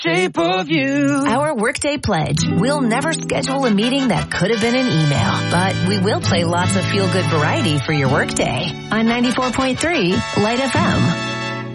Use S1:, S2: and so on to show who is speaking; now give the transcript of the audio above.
S1: shape of you.
S2: Our Workday Pledge. We'll never schedule a meeting that could have been an email, but we will play lots of feel-good variety for your workday on 94.3 Light FM.